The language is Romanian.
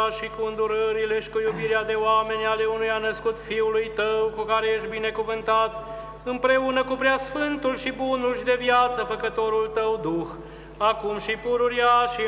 și cu îndurările și cu iubirea de oameni ale unuia născut Fiului Tău, cu care ești binecuvântat, împreună cu Preasfântul și Bunul și de viață Făcătorul Tău Duh, acum și pururia și